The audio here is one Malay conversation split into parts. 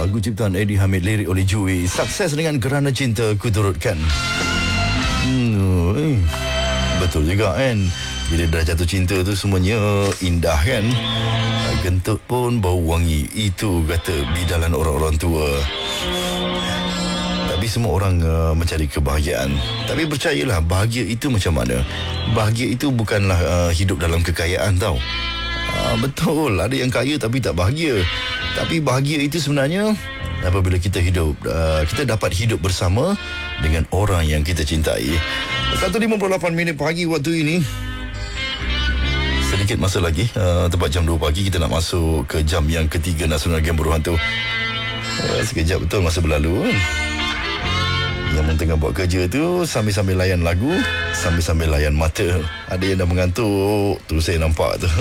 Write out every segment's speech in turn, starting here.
lagu ciptaan Eddie Hamid, lirik oleh Jui. Sukses dengan Kerana Cinta Ku Turutkan. Betul juga kan. Bila dah jatuh cinta tu semuanya indah kan. Gentut pun bau wangi. Itu kata bidalan orang-orang tua. Tapi semua orang mencari kebahagiaan. Tapi percayalah, bahagia itu macam mana? Bahagia itu bukanlah hidup dalam kekayaan tau. Betul, ada yang kaya tapi tak bahagia. Tapi bahagia itu sebenarnya apabila kita hidup, kita dapat hidup bersama dengan orang yang kita cintai. 1.58 minit pagi waktu ini. Sedikit masa lagi, tepat jam 2 pagi kita nak masuk ke jam yang ketiga Nasional Game Buruh Hantu. Sekejap betul masa berlalu kan. Yang tengah buat kerja tu sambil-sambil layan lagu, sambil-sambil layan mata. Ada yang dah mengantuk, terus saya nampak tu.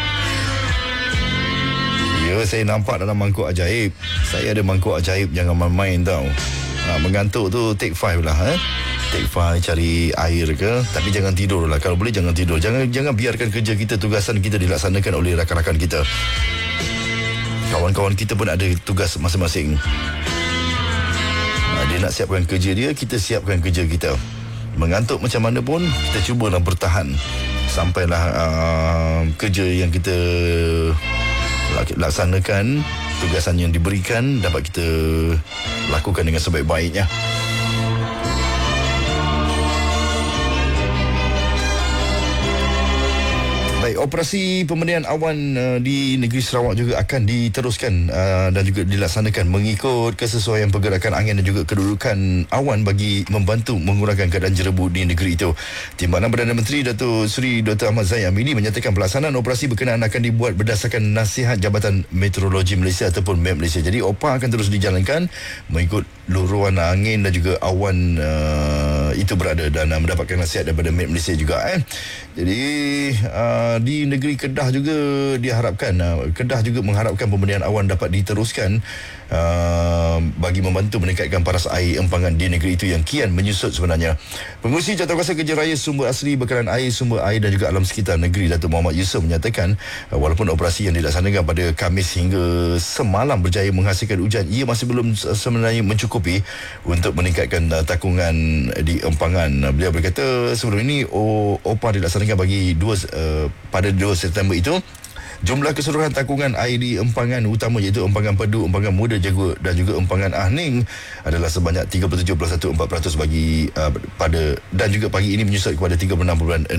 Ya, saya nampak dalam mangkuk ajaib. Saya ada mangkuk ajaib, jangan main-main tau. Mengantuk tu take 5 lah. Take 5, cari air ke. Tapi jangan tidur lah. Kalau boleh jangan tidur. Jangan biarkan kerja kita, tugasan kita dilaksanakan oleh rakan-rakan kita. Kawan-kawan kita pun ada tugas masing-masing. Dia nak siapkan kerja dia, kita siapkan kerja kita. Mengantuk macam mana pun, kita cubalah bertahan sampailah kerja yang kita laksanakan, tugasan yang diberikan dapat kita lakukan dengan sebaik-baiknya. Baik, operasi pembenihan awan di negeri Sarawak juga akan diteruskan dan juga dilaksanakan mengikut kesesuaian pergerakan angin dan juga kedudukan awan bagi membantu mengurangkan keadaan jerebu di negeri itu. Timbalan Perdana Menteri Datuk Seri Dr. Ahmad Zahid Amini menyatakan pelaksanaan operasi berkenaan akan dibuat berdasarkan nasihat Jabatan Meteorologi Malaysia ataupun MET Malaysia. Jadi OPA akan terus dijalankan mengikut luruan angin dan juga awan itu berada dan mendapatkan nasihat daripada MET Malaysia juga. Jadi di negeri Kedah juga diharapkan, Kedah juga mengharapkan pembenihan awan dapat diteruskan bagi membantu meningkatkan paras air empangan di negeri itu yang kian menyusut sebenarnya. Pengurusi Jawatankuasa Kerja Raya Sumber Asli Bekalan Air, Sumber Air dan juga Alam Sekitar Negeri Datuk Muhammad Yusof menyatakan walaupun operasi yang dilaksanakan pada Khamis hingga semalam berjaya menghasilkan hujan, ia masih belum sebenarnya mencukupi untuk meningkatkan takungan di empangan. Beliau berkata sebelum ini OPA dilaksanakan bagi pada 2 September itu. Jumlah keseluruhan takungan air di empangan utama iaitu empangan Pedu, empangan Muda Jagur dan juga empangan Ahning adalah sebanyak 37.14% bagi pada dan juga pagi ini menyusut kepada 36.64%.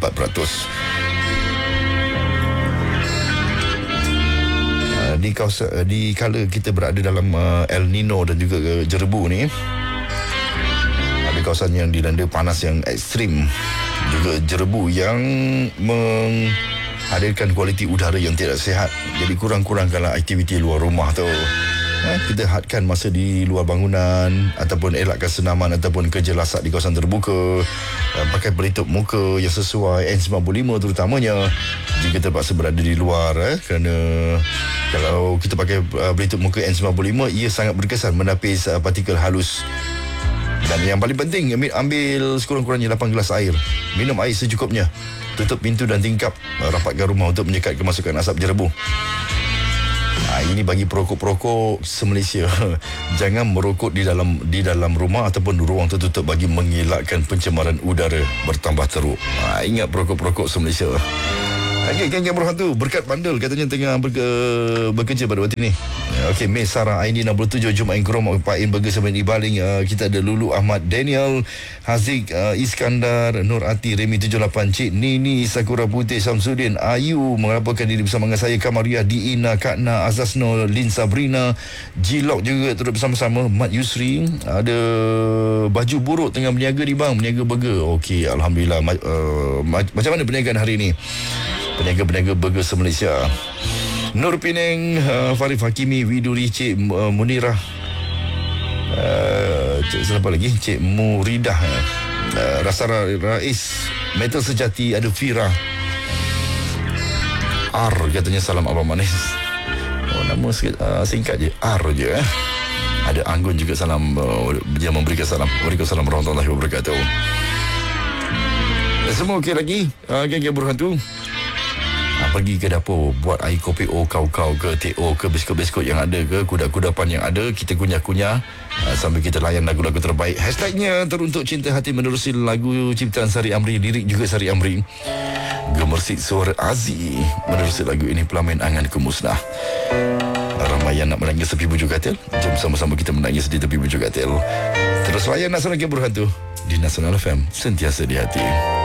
Di kala kita berada dalam El Nino dan juga jerebu ni, ada kawasan yang dilanda panas yang ekstrim, juga jerebu yang menghadirkan kualiti udara yang tidak sihat. Jadi kurang-kurangkanlah aktiviti luar rumah tu. Kita hadkan masa di luar bangunan ataupun elakkan senaman ataupun kerja lasak di kawasan terbuka. Pakai pelitup muka yang sesuai, N95 terutamanya jika terpaksa berada di luar, kerana kalau kita pakai pelitup muka N95, ia sangat berkesan menapis partikel halus. Dan yang paling penting, ambil sekurang-kurangnya 8 gelas air. Minum air secukupnya. Tutup pintu dan tingkap. Rapatkan rumah untuk menyekat kemasukan asap jerebu. Ini bagi perokok-perokok se-Malaysia. Jangan merokok di dalam rumah ataupun ruang tertutup bagi mengelakkan pencemaran udara bertambah teruk. Ingat perokok-perokok se-Malaysia. Okey, geng-geng berhantu berkat bandel katanya tengah bekerja pada waktu ini. Okey, Miss Sarah Aini 67, Jumain Krom, Pak In Burger Semen Ibaling. Kita ada Lulu Ahmad, Daniel Haziq, Iskandar, Nur Ati, Remy 78, Cik Nini, Sakura Putih, Samsudin, Ayu melaporkan diri bersama dengan saya, Kamaria, Diina, Kakna, Azazno, Lin Sabrina, Jilok juga turut bersama-sama, Mat Yusri. Ada baju buruk tengah berniaga di bang, berniaga burger. Okey, alhamdulillah. Macam mana perniagaan hari ini? Peniaga-peniaga burger se-Malaysia. Nur Penang, Farif Hakimi, Widuri, Cik Munirah, siapa lagi? Cik Muridah, Rasa Rais, Metal Sejati, ada Fira R katanya, salam abang manis. Nama singkat je, R je. Ada Anggun juga, salam, dia memberikan salam. Waalaikumsalam warahmatullahi wabarakatuh. Semua okey lagi, geng-geng berhantu. Pergi ke dapur, buat air kopi O, kau-kau ke, teh O ke, biskut-biskut yang ada ke, kuda-kudapan yang ada, kita kunyah-kunyah sambil kita layan lagu-lagu terbaik. Hashtagnya teruntuk cinta hati menerusi lagu ciptaan Sari Amri, lirik juga Sari Amri. Gemersik suara Aziz menerusi lagu ini, Pelamin Anganku Musnah. Ramai yang nak menangis tepi bujur katil. Jom sama-sama kita menangis di tepi bujur katil. Terus layan Nasional Kebur Hantu di Nasional FM, sentiasa di hati.